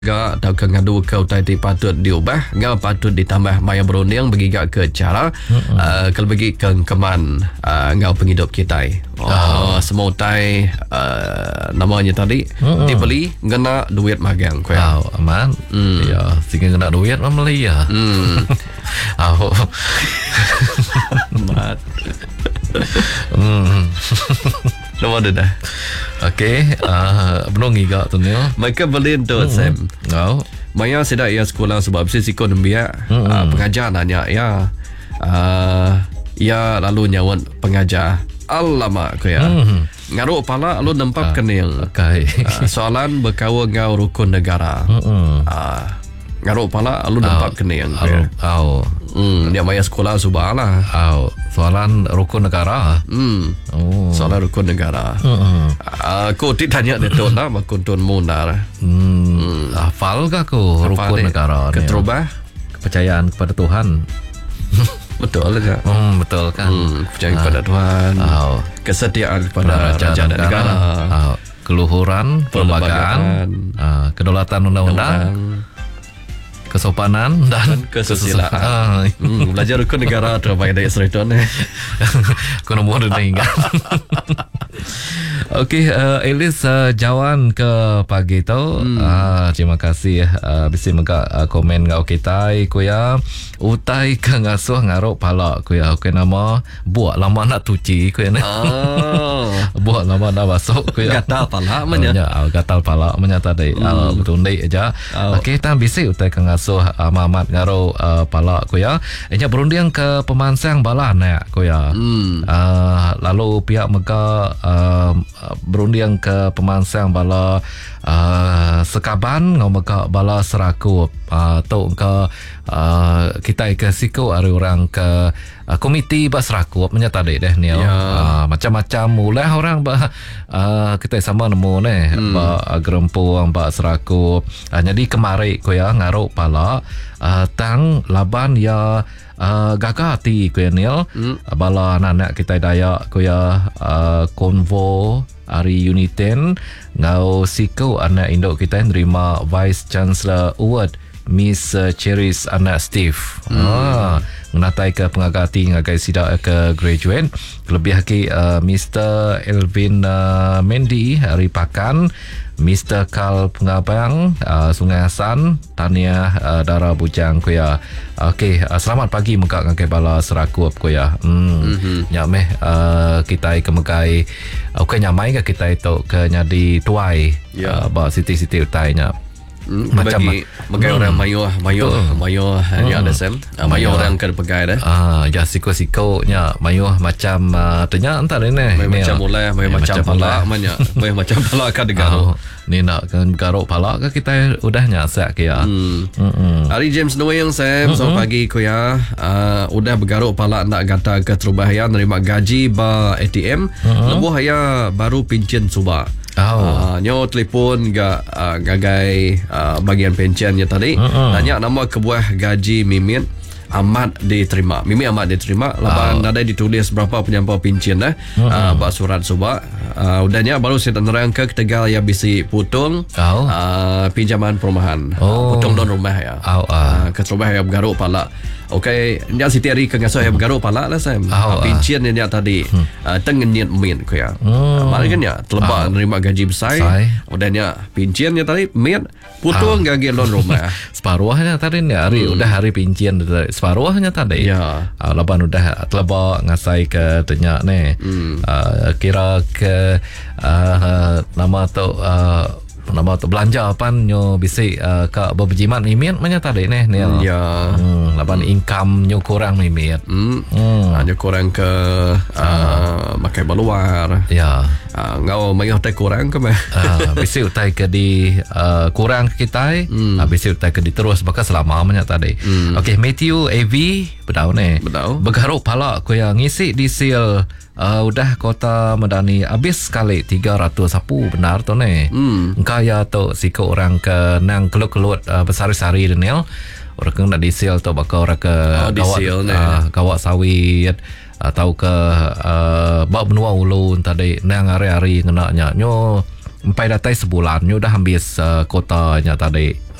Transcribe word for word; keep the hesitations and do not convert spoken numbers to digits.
Gak atau ngadu ke utai ti patut diubah, ngau patut ditambah maya berunding bagi gak ke cara mm-hmm. uh, kalau bagi ke keman uh, ngau penghidup kita. Oh, oh. Semua utai uh, namanya tadi mm-hmm. dibeli ngena duit magang kau. Oh, aman. Mm. Ya, sehingga ngena duit membeli ya. Hmm. Oh. Mat. Hmm. Nama ada dah. Okey, uh, belum giga tu ni. Mereka beli tu Sam. Oh. Maya sedap ya sekolah sebab bisnes ekonomi ya. Mm-hmm. Uh, pengajar nanya ya. Uh, ya lalu nyawan pengajar. Alamak aku ya. Mm-hmm. Ngaruk pala lu nempap uh, kenil. Okay. uh, soalan berkawa ngau rukun negara. Mm-hmm. Uh, ngaruk pala lu nempap oh. kenil. Oh. oh. Hmm, dia maya sekolah subah lah. Oh, soalan rukun negara. Hmm. Oh. Soalan rukun negara. Hmm. Aku uh, tanya dia tu lah, makun tuan munar. Hmm. hmm. Hafal ke aku rukun negara? Keterubah, kepercayaan kepada Tuhan. Betul ke? Hmm, betul kan? Hmm, kepercayaan kepada uh. Tuhan. Oh. Kesetiaan kepada raja, raja dan negara. negara. Oh. Keluhuran, perlembagaan, uh, kedaulatan undang-undang. Kesopanan dan, dan kesusilaan. Ah. Hmm, belajar rukun negara terbaik dari Seriton. Kau nombor dah ingat. Okey, uh, Elis uh, jawan ke pagi tu. Hmm. Uh, terima kasih uh, bisa mega uh, komen ngau kita kuya. Utai ke ngasuh ngaruk pala kuya. Kuya nama buat lama nak tuci kuya ni. Oh. Buat lama nak basuh kuya. Gatal pala menya. Uh, gatal pala menya tadi. Hmm. Uh, betul ndai aja. Oh. Okey, tan bisa utai ke ngasuh uh, Mamat ngaro uh, pala kuya. Enya berunding ke pemansang bala nak kuya. Hmm. Uh, lalu pihak mega uh, berunding ke pemansang bala uh, sekaban ngau mega bala serakup uh, tu ke uh, kita ke siku ada orang ke uh, komiti bas serakup menyata deh deh ni. Yeah. Uh, macam-macam mulai orang bah uh, kita sama nemu ni hmm. ba gerempuang ba serakup. Uh, jadi kemari kuya ngaruk pala uh, tang laban ya Uh, gagal ti kuya nil mm. uh, bala anak kita daya kuya uh, konvo hari uniten ngau siku anak induk kita nerima Vice Chancellor Award Miss uh, Cheris anak Steve. Mm. Ah, menatai ke pengagati ngagai sidak ke graduate lebih lagi uh, Mister Elvin uh, Mendy hari pakan, Mister Carl Pengabang uh, Sungai Hasan, Tania uh, Dara Bujang kuya. Okey, uh, selamat pagi mengak ngagai bala serakup kuya. Hmm. Mm-hmm. Ya meh uh, kita ke megai uh, okay, nyamai ke kita itu ke nyadi tuai. Yeah. Uh, ba siti-siti utainya. Hmm, macam bagi bagi hmm. orang mayo mayo uh. mayo ni ada sem uh, mayo orang ke pegai dah ah ya siko-siko nya mayo macam uh, tanya entar ini macam mulai mayo macam pala manya mayo macam pala ka degaro ni nak kan garuk pala ke kita udah nyasak ke ya. Hmm. Hmm. Hari James Noyang Sam so pagi ko ya uh, udah bergaruk pala nak gata ke terubah ya nerima gaji ba A T M lebuh ya baru pincin suba. Oh. Uh, nyo telefon ga uh, gagai uh, bagian pensiunnya tadi. Uh-uh. Tanya nama kebuah gaji Mimin amat diterima. Mimi amat diterima. Laban oh. ada ditulis berapa penyampau pensiun dah. Uh-uh. Uh, bak surat subak. Uh, udahnya baru saya terang ke Tegal ya bisi putung oh. uh, pinjaman perumahan. Oh. Uh, putung don rumah ya. Oh, uh. Uh, ke rumah ya bergaruk pala. Okey, dia siti hari ke ngasuh yang bergaruk pala lah Sam. Oh, uh, pincian uh. dia tadi hmm. uh, tengenit min ko ya. Hmm. Uh, Mari kan ya telebak oh. nerima gaji besar. Udahnya pincian dia tadi min putung oh. gaji lon rumah. Separuhnya tadi ni hari hmm. udah hari pincian separuhnya tadi. Ya. Uh, laban udah telebak ngasai ke tanya ni. Hmm. Uh, kira ke uh, nama tu uh, nama tu belanja apa nyo bisi uh, ke berjimat mimit menyata deh ni ni ya hmm, laban income nyo kurang mimit hmm. hmm. nyo kurang ke uh, makai baluar ya uh, ngau mayah tai kurang ke mah uh, bisi utai ke di uh, kurang kita hmm. uh, bisi utai ke di terus bakal selama menyata deh. hmm. Okey, Matthew A V bedau ni bedau bergaruk pala ko yang ngisi di seal Uh, udah kota Medani habis sekali tiga ratus sapu benar tu ni. Hmm. Kaya tu siko orang ke nang kelut-kelut uh, besar-sari Daniel. Orang ke nak disil tu bakal orang ke oh, kawat uh, kawat sawit atau ke uh, bak benua ulun tadi nang hari-hari ngenaknya nyo Empai datai sebulan, nyo udah habis uh, kotanya tadi.